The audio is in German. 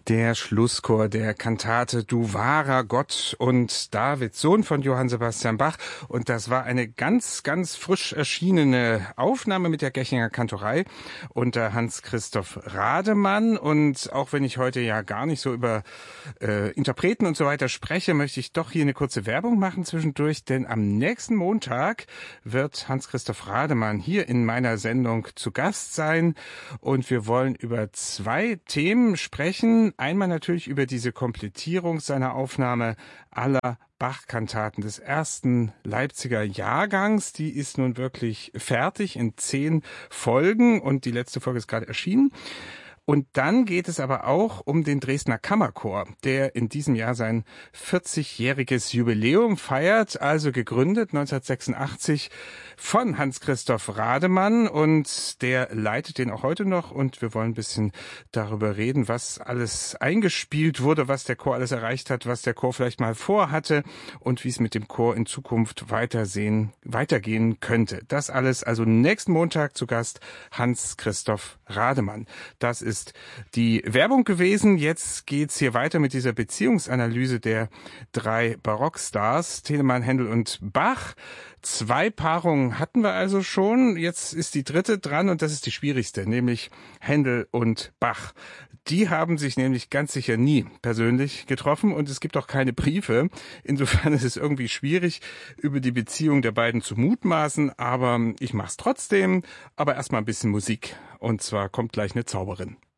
Der Schlusschor der Kantate Du wahrer Gott und David, Sohn von Johann Sebastian Bach. Und das war eine ganz, ganz frisch erschienene Aufnahme mit der Gechinger Kantorei unter Hans-Christoph Rademann. Und auch wenn ich heute ja gar nicht so über Interpreten und so weiter spreche, möchte ich doch hier eine kurze Werbung machen zwischendurch. Denn am nächsten Montag wird Hans-Christoph Rademann hier in meiner Sendung zu Gast sein. Und wir wollen über zwei Themen sprechen. Einmal natürlich über diese Komplettierung seiner Aufnahme aller Bach-Kantaten des ersten Leipziger Jahrgangs. Die ist nun wirklich fertig in 10 Folgen und die letzte Folge ist gerade erschienen. Und dann geht es aber auch um den Dresdner Kammerchor, der in diesem Jahr sein 40-jähriges Jubiläum feiert, also gegründet 1986 von Hans-Christoph Rademann, und der leitet den auch heute noch, und wir wollen ein bisschen darüber reden, was alles eingespielt wurde, was der Chor alles erreicht hat, was der Chor vielleicht mal vorhatte und wie es mit dem Chor in Zukunft weitergehen könnte. Das alles also nächsten Montag zu Gast Hans-Christoph Rademann. Das ist die Werbung gewesen. Jetzt geht's hier weiter mit dieser Beziehungsanalyse der 3 Barockstars, Telemann, Händel und Bach. 2 Paarungen hatten wir also schon. Jetzt ist die 3. dran und das ist die schwierigste, nämlich Händel und Bach. Die haben sich nämlich ganz sicher nie persönlich getroffen und es gibt auch keine Briefe. Insofern ist es irgendwie schwierig, über die Beziehung der beiden zu mutmaßen, aber ich mach's trotzdem. Aber erstmal ein bisschen Musik. Und zwar kommt gleich eine Zauberin.